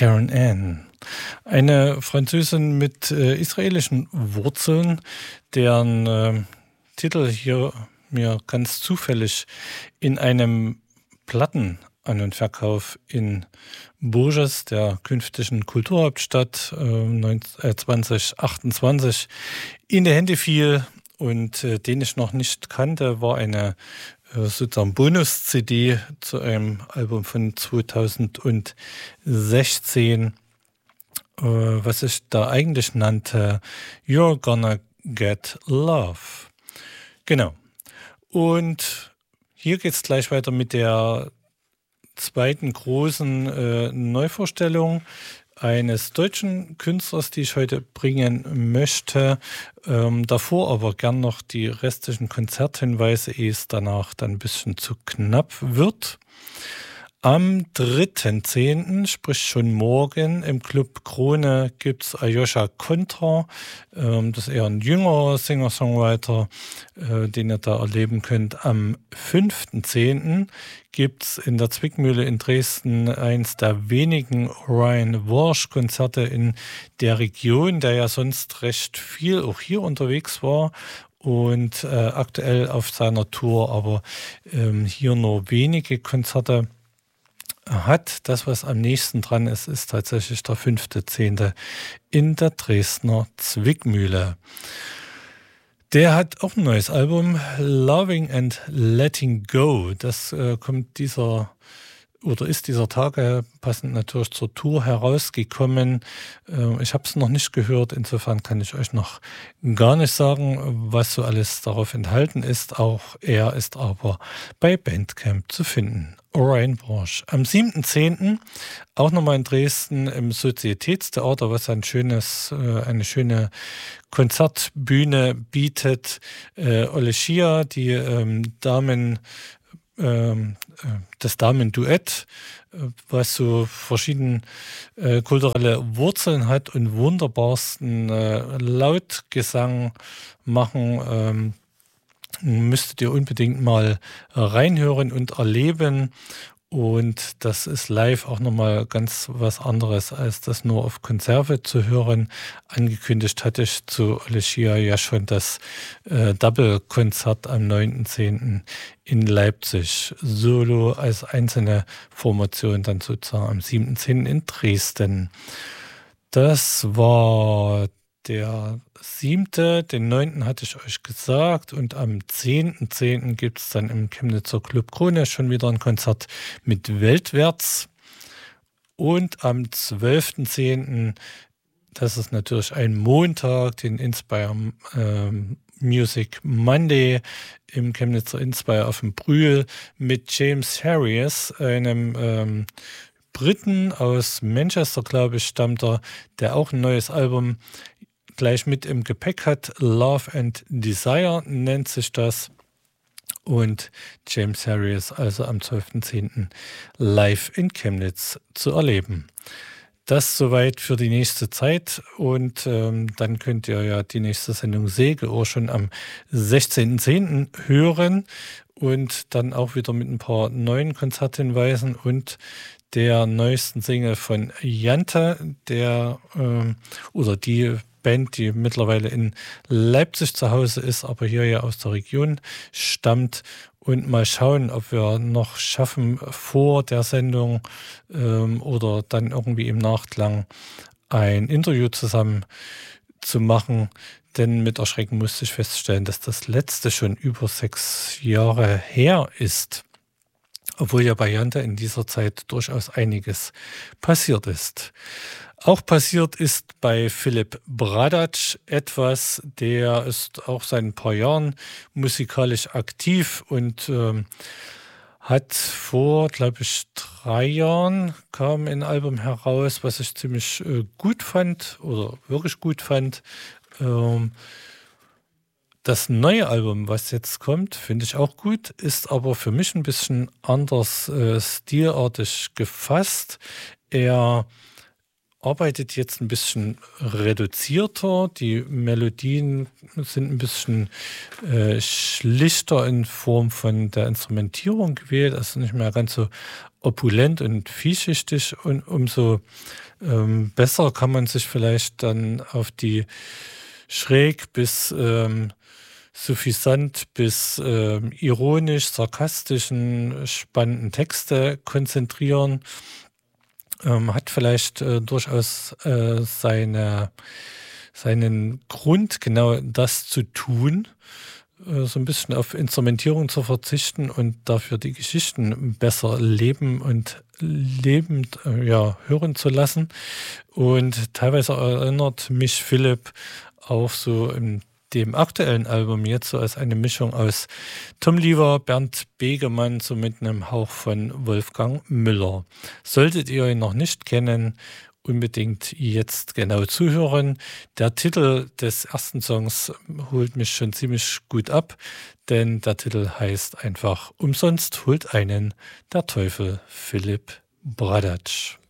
Karen Ann. Eine Französin mit israelischen Wurzeln, deren Titel hier mir ganz zufällig in einem Plattenan- und Verkauf in Bourges, der künftigen Kulturhauptstadt 2028, in die Hände fiel und den ich noch nicht kannte, war eine sozusagen Bonus-CD zu einem Album von 2016, was sich da eigentlich nannte You're Gonna Get Love. Genau. Und hier geht es gleich weiter mit der zweiten großen Neuvorstellung eines deutschen Künstlers, die ich heute bringen möchte. Davor aber gern noch die restlichen Konzerthinweise, ehe es danach dann ein bisschen zu knapp wird. Am 3.10., sprich schon morgen, im Club Krone gibt es Aljoscha Kontra. Das ist eher ein jüngerer Singer-Songwriter, den ihr da erleben könnt. Am 5.10. gibt es in der Zwickmühle in Dresden eins der wenigen Orion Walsh-Konzerte in der Region, der ja sonst recht viel auch hier unterwegs war und aktuell auf seiner Tour, aber hier nur wenige Konzerte hat. Das, was am nächsten dran ist, ist tatsächlich der 5.10. in der Dresdner Zwickmühle. Der hat auch ein neues Album, Loving and Letting Go. Das kommt ist dieser Tage passend natürlich zur Tour herausgekommen. Ich habe es noch nicht gehört, insofern kann ich euch noch gar nicht sagen, was so alles darauf enthalten ist. Auch er ist aber bei Bandcamp zu finden. Orion Walsh. Am 7.10. auch nochmal in Dresden im Sozietätstheater, was eine schöne Konzertbühne bietet. Ole Schia, das Damenduett, was so verschiedene kulturelle Wurzeln hat und wunderbarsten Lautgesang machen, müsstet ihr unbedingt mal reinhören und erleben. Und das ist live auch nochmal ganz was anderes, als das nur auf Konserve zu hören. Angekündigt hatte ich zu Ole Schia ja schon das Double-Konzert am 9.10. in Leipzig. Solo als einzelne Formation dann sozusagen am 7.10. in Dresden. Das war der 7., den 9. hatte ich euch gesagt, und am 10.10. gibt es dann im Chemnitzer Club Krone schon wieder ein Konzert mit Weltwärts. Und am 12.10., das ist natürlich ein Montag, den Inspire Music Monday im Chemnitzer Inspire auf dem Brühl mit James Harris, einem Briten aus Manchester, glaube ich, stammt er, der auch ein neues Album gleich mit im Gepäck hat. Love and Desire nennt sich das. Und James Harris also am 12.10. live in Chemnitz zu erleben. Das soweit für die nächste Zeit. Und dann könnt ihr ja die nächste Sendung Segelohr schon am 16.10. hören. Und dann auch wieder mit ein paar neuen Konzerthinweisen und der neuesten Single von Jante, die Band, die mittlerweile in Leipzig zu Hause ist, aber hier ja aus der Region stammt. Und mal schauen, ob wir noch schaffen, vor der Sendung oder dann irgendwie im Nachklang ein Interview zusammen zu machen. Denn mit Erschrecken musste ich feststellen, dass das letzte schon über 6 Jahre her ist. Obwohl ja bei Jante in dieser Zeit durchaus einiges passiert ist. Auch passiert ist bei Philipp Bradac etwas, der ist auch seit ein paar Jahren musikalisch aktiv und hat vor, glaube ich, 3 Jahren kam ein Album heraus, was ich ziemlich gut fand oder wirklich gut fand. Das neue Album, was jetzt kommt, finde ich auch gut, ist aber für mich ein bisschen anders stilartig gefasst. Er arbeitet jetzt ein bisschen reduzierter, die Melodien sind ein bisschen schlichter in Form von der Instrumentierung gewählt, also nicht mehr ganz so opulent und vielschichtig und umso besser kann man sich vielleicht dann auf die schräg bis suffisant bis ironisch, sarkastischen, spannenden Texte konzentrieren. Hat vielleicht durchaus seinen Grund, genau das zu tun, so ein bisschen auf Instrumentierung zu verzichten und dafür die Geschichten besser leben und lebend hören zu lassen. Und teilweise erinnert mich Philipp auch so in dem aktuellen Album jetzt so als eine Mischung aus Tom Lever, Bernd Begemann, so mit einem Hauch von Wolfgang Müller. Solltet ihr ihn noch nicht kennen, unbedingt jetzt genau zuhören. Der Titel des ersten Songs holt mich schon ziemlich gut ab, denn der Titel heißt einfach Umsonst holt einen der Teufel Philipp Bradatsch.